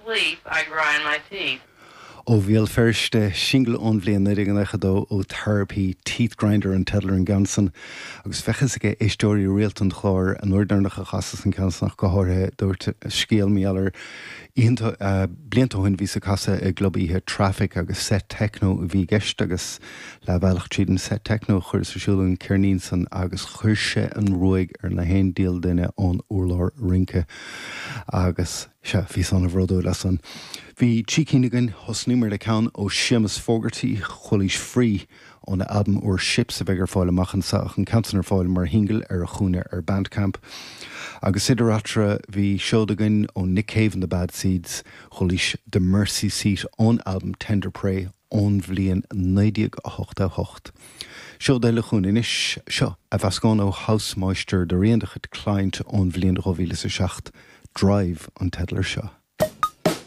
sleep, I grind my teeth. ó bhíal first single ón bblion na rigan dó ó therapy teeth grinder an Tedler an Gansan agus fechas ige éistóirí rialt an chlár an ordarnacha chasas an Gansnach go háirithe dúirt scéal míallar íonanta bliantóhain bhí sa casa i globíthe traffic agus set techno a bhí gceist agus le bhealach tríd an set techno chuir sa siúlan Cairnín san agus chuirse an ruig ar na haon díal duine ón urlár rinke agus se bhí san a bhródó le san. Bhí tícínigan hosnúmar le ceann ó Seamus Fogarty choilís frí ón na album or Ships a bheith ar fáil amachchan saach an cansan ar fáil mar hingle ar a chúne ar Bandcamp. Agus idirrátra bhí seodagan ó Nick Cave and the Bad Seeds choilís The Mercy Seat ón album Tender Prey ón bhliain 1988. Seoda le chun inis seo a bhascán ó House Moisture de riondachad Client ón bhliain 2007 Drive an Tedler seo.